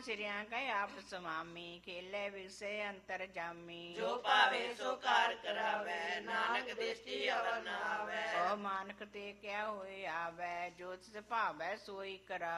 ਸਿਰਿਆਂ ਕੈ ਆਪ ਸੁਆਮੀ, ਖੇਲੇ ਵਿਗਸੇ ਅੰਤਰ ਜਾਮੀ। ਜੋ ਪਾਵੇ ਸੋ ਕਾਰ ਕਰਾਵੇ, ਨਾਨਕ ਦ੍ਰਿਸ਼ਟੀ ਅਵਰ ਨ ਆਵੈ। ਕੋ ਮਾਨਕ ਤੇ ਕਿਆ ਹੋਏ ਆਵੈ, ਜੋ ਤਿਸ ਭਾਵੈ ਸੋਈ ਕਰਾ।